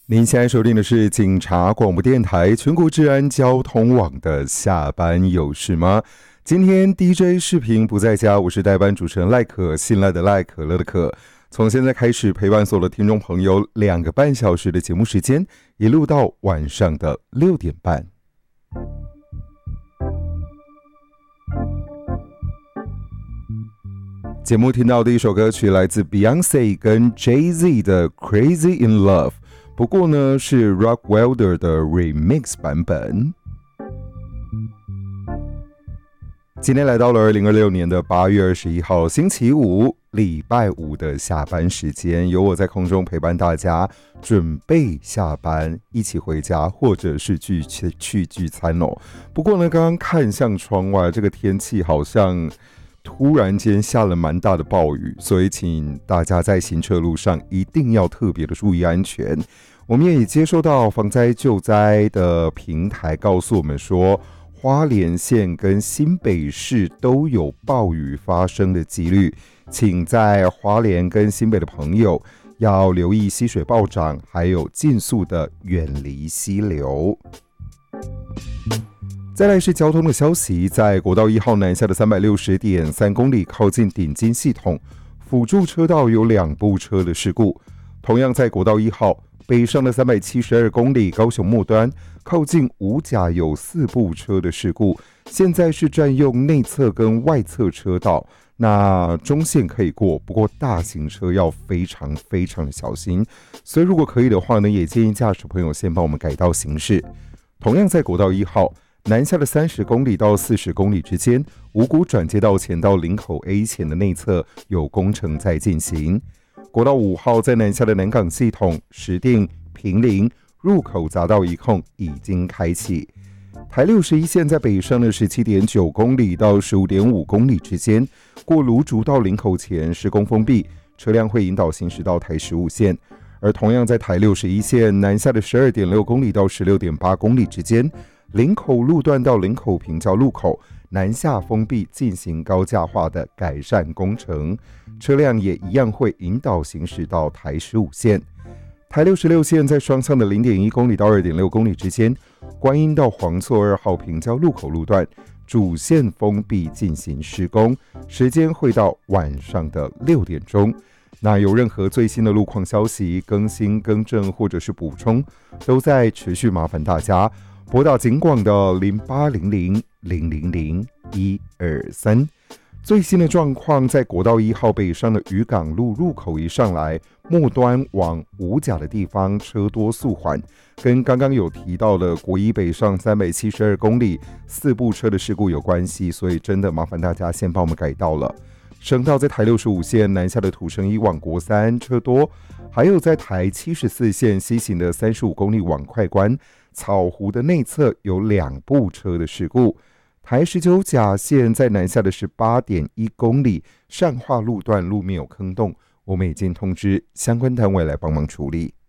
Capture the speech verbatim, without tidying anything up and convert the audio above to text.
您现在收听的是警察广播电台全国治安交通网的下班有事吗？今天 D J 视频不在家，我是代班主持人赖可，信赖的赖，可乐的可。从现在开始陪伴所有的听众朋友两个半小时的节目时间，一路到晚上的六点半。节目听到的一首歌曲来自 Beyonce 跟 Jay-Z 的 Crazy in Love， 不过呢是 Rockwilder 的 Remix 版本。今天来到了二零二六年的八月二十一号星期五，礼拜五的下班时间，由我在空中陪伴大家，准备下班一起回家，或者是去去聚餐哦。不过呢，刚刚看向窗外，这个天气好像突然间下了蛮大的暴雨，所以请大家在行车路上一定要特别的注意安全。我们也接收到防灾救灾的平台告诉我们说，花莲县跟新北市都有暴雨发生的几率，请在花莲跟新北的朋友要留意溪水暴涨，还有尽速的远离溪流。再来是交通的消息，在国道一号南下的 三百六十点三公里靠近顶金系统辅助车道有两部车的事故。同样在国道一号北上的三百七十二公里高雄末端靠近五甲有四部车的事故，现在是占用内侧跟外侧车道，那中线可以过，不过大型车要非常非常的小心，所以如果可以的话呢，也建议驾驶朋友先帮我们改道行驶。同样在国道一号南下的三十公里到四十公里之间，五股转接道前到林口 A 前的内侧有工程在进行。国道五号在南下的南港系统石碇、坪林入口匝道一控已经开启。台六十一线在北上的 十七点九公里到 十五点五公里之间，过芦竹到林口前施工封闭，车辆会引导行驶到台十五线。而同样在台六十一线南下的 十二点六公里到 十六点八公里之间，林口路段到林口平交路口南下封闭，进行高架化的改善工程，车辆也一样会引导行驶到台十五线。台六十六线在双向的 零点一公里到 二点六公里之间，观音到黄厝二号平交路口路段主线封闭进行施工，时间会到晚上的六点钟。那有任何最新的路况消息更新更正或者是补充，都在持续麻烦大家拨打警广的零八零零零零零一二三。最新的状况，在国道一号北上的渔港路入口一上来，末端往五甲的地方车多速缓，跟刚刚有提到的国一北上三百七十二公里四部车的事故有关系，所以真的麻烦大家先帮我们改道了。省道在台六十五线南下的土城一往国三车多，还有在台七十四线西行的三十五公里往快关草湖的内侧有两部车的事故。台十九甲线在南下的 十八点一公里善化路段路面有坑洞，我们已经通知相关单位来帮忙处理。